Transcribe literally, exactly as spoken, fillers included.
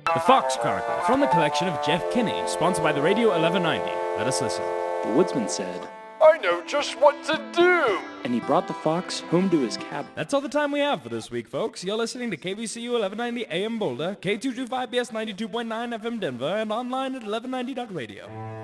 The Fox Chronicles, from the collection of Jeff Kinney, sponsored by the Radio eleven ninety. Let us listen. The woodsman said, I know just what to do! and he brought the fox home to his cabin. That's all the time we have for this week, folks. You're listening to K V C U eleven ninety A M Boulder, K two twenty-five B S ninety-two point nine F M Denver, and online at eleven ninety dot radio.